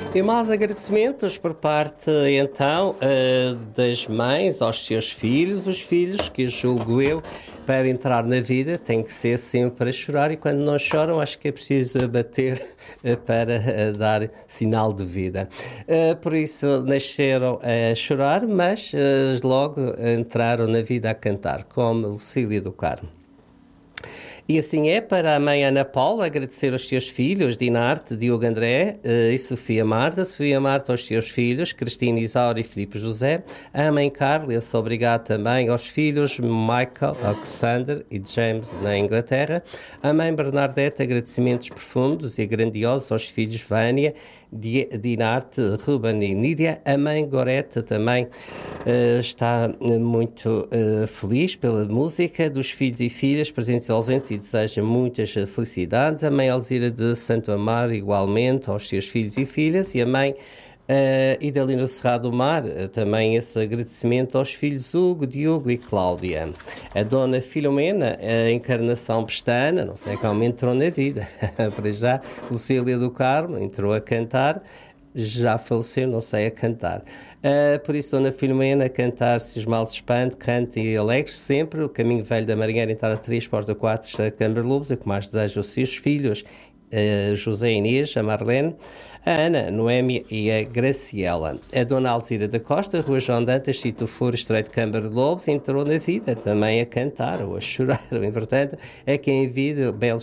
E mais agradecimentos por parte, então, das mães aos seus filhos, os filhos que, julgo eu, para entrar na vida tem que ser sempre a chorar e quando não choram acho que é preciso bater para dar sinal de vida. Por isso nasceram a chorar, mas logo entraram na vida a cantar, como Lucília do Carmo. E assim é para a mãe Ana Paula agradecer aos seus filhos, Dinarte, Diogo André e Sofia Marta aos seus filhos, Cristina Isaura e Filipe José, a mãe Carla, obrigado também aos filhos Michael, Alexander e James na Inglaterra, a mãe Bernadette, agradecimentos profundos e grandiosos aos filhos Vânia, Dinarte, Ruben e Nídia, a mãe Gorete também está muito feliz pela música dos filhos e filhas presentes e ausentes e deseja muitas felicidades. A mãe Alzira de Santo Amaro igualmente aos seus filhos e filhas e a mãe Idalina Cerrado do Mar, também esse agradecimento aos filhos Hugo, Diogo e Cláudia. A dona Filomena, a encarnação pestana, não sei como entrou na vida, para já, Lucília do Carmo, entrou a cantar, já faleceu, não sei a cantar. Por isso, dona Filomena, a cantar Se os Males Espante, cante e alegre sempre, o caminho velho da Marinheira, entrar a 3, porta 4, Estreito de Câmara Lobos, o que mais deseja aos seus filhos, José Inês, a Marlene, a Ana, Noémia e a Graciela. A dona Alzira da Costa, Rua João Dantas, Sítio Furo, Estreito de Câmara de Lobos, entrou na vida também a cantar ou a chorar. O importante é que em vida belos